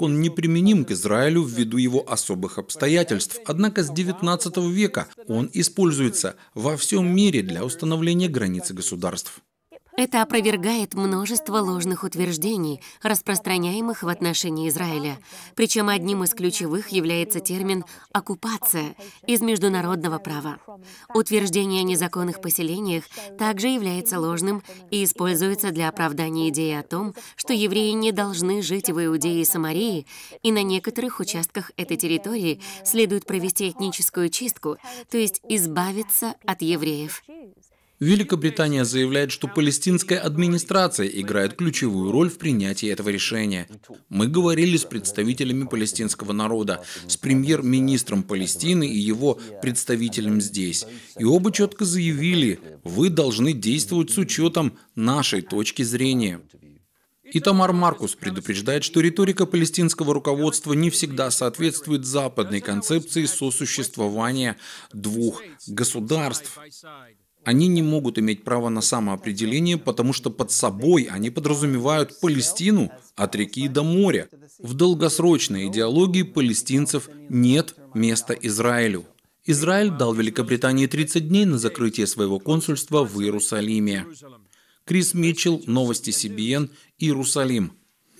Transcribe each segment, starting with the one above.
закон неприменим к Израилю ввиду его особых обстоятельств. Однако с XIX века он используется во всем мире для установления границы государств. Это опровергает множество ложных утверждений, распространяемых в отношении Израиля. Причем одним из ключевых является термин «оккупация» из международного права. Утверждение о незаконных поселениях также является ложным и используется для оправдания идеи о том, что евреи не должны жить в Иудее и Самарии, и на некоторых участках этой территории следует провести этническую чистку, то есть избавиться от евреев. Великобритания заявляет, что палестинская администрация играет ключевую роль в принятии этого решения. Мы говорили с представителями палестинского народа, с премьер-министром Палестины и его представителем здесь. И оба четко заявили, вы должны действовать с учетом нашей точки зрения. Итамар Маркус предупреждает, что риторика палестинского руководства не всегда соответствует западной концепции сосуществования двух государств. Они не могут иметь право на самоопределение, потому что под собой они подразумевают Палестину от реки до моря. В долгосрочной идеологии палестинцев нет места Израилю. Израиль дал Великобритании 30 дней на закрытие своего консульства в Иерусалиме. Крис Митчелл, новости CBN, Иерусалим.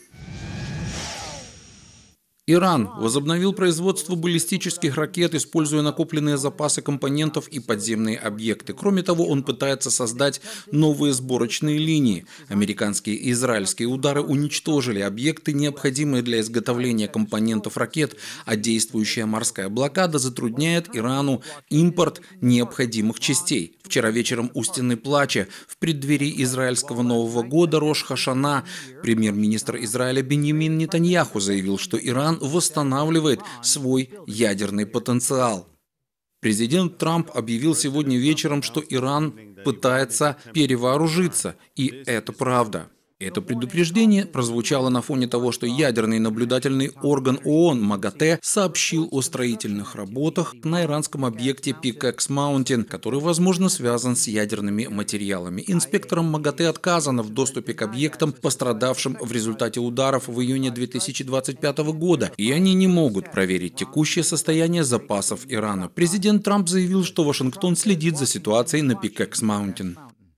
Иран возобновил производство баллистических ракет, используя накопленные запасы компонентов и подземные объекты. Кроме того, он пытается создать новые сборочные линии. Американские и израильские удары уничтожили объекты, необходимые для изготовления компонентов ракет, а действующая морская блокада затрудняет Ирану импорт необходимых частей. Вчера вечером у Стены Плача, в преддверии израильского Нового года Рош-Хашана, премьер-министр Израиля Биньямин Нетаньяху заявил, что Иран восстанавливает свой ядерный потенциал. Президент Трамп объявил сегодня вечером, что Иран пытается перевооружиться, и это правда. Это предупреждение прозвучало на фоне того, что ядерный наблюдательный орган ООН МАГАТЭ сообщил о строительных работах на иранском объекте Pickaxe Mountain, который, возможно, связан с ядерными материалами. Инспекторам МАГАТЭ отказано в доступе к объектам, пострадавшим в результате ударов в июне 2025 года, и они не могут проверить текущее состояние запасов Ирана. Президент Трамп заявил, что Вашингтон следит за ситуацией на Pickaxe Mountain.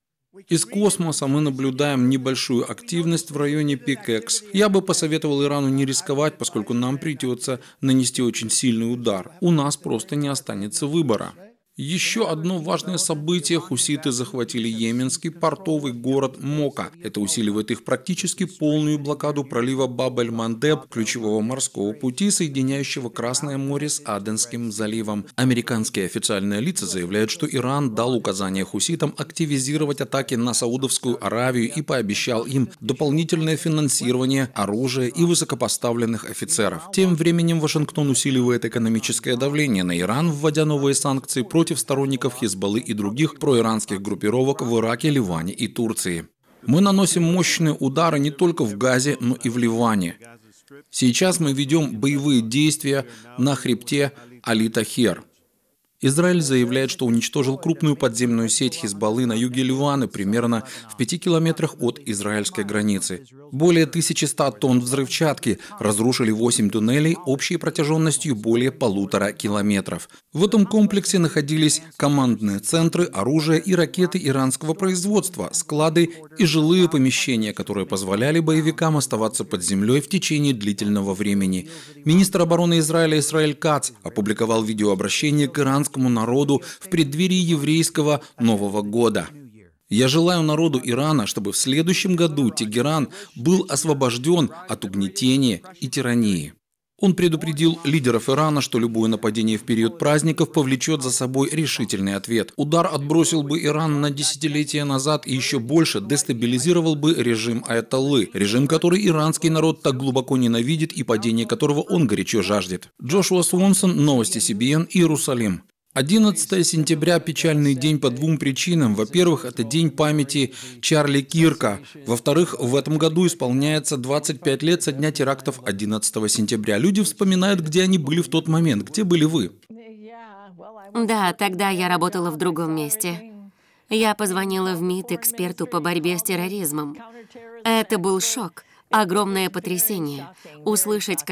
Из космоса мы наблюдаем небольшую активность в районе Pickaxe. Я бы посоветовал Ирану не рисковать, поскольку нам придется нанести очень сильный удар. У нас просто не останется выбора. Еще одно важное событие: хуситы захватили йеменский портовый город Мока. Это усиливает их практически полную блокаду пролива Баб-эль-Мандеб, ключевого морского пути, соединяющего Красное море с Аденским заливом. Американские официальные лица заявляют, что Иран дал указание хуситам активизировать атаки на Саудовскую Аравию и пообещал им дополнительное финансирование, оружие и высокопоставленных офицеров. Тем временем Вашингтон усиливает экономическое давление на Иран, вводя новые санкции против сторонников Хизбаллы и других проиранских группировок в Ираке, Ливане и Турции. Мы наносим мощные удары не только в Газе, но и в Ливане. Сейчас мы ведем боевые действия на хребте Али-Тахер. Израиль заявляет, что уничтожил крупную подземную сеть Хизбаллы на юге Ливана, примерно в 5 километрах от израильской границы. Более 1100 тонн взрывчатки разрушили 8 туннелей общей протяженностью более 1,5 километров. В этом комплексе находились командные центры, оружие и ракеты иранского производства, склады и жилые помещения, которые позволяли боевикам оставаться под землей в течение длительного времени. Министр обороны Израиля Исраэль Кац опубликовал видеообращение к иранскому народу в преддверии еврейского Нового года. Я желаю народу Ирана, чтобы в следующем году Тегеран был освобожден от угнетения и тирании. Он предупредил лидеров Ирана, что любое нападение в период праздников повлечет за собой решительный ответ. Удар отбросил бы Иран на десятилетия назад и еще больше дестабилизировал бы режим Аятоллы, режим, который иранский народ так глубоко ненавидит и падение которого он горячо жаждет. Джошуа Свонсон, новости CBN, Иерусалим. 11 сентября – печальный день по двум причинам. Во-первых, это день памяти Чарли Кирка. Во-вторых, в этом году исполняется 25 лет со дня терактов 11 сентября. Люди вспоминают, где они были в тот момент. Где были вы? Да, тогда я работала в другом месте. Я позвонила в МИД эксперту по борьбе с терроризмом. Это был шок, огромное потрясение. Услышать,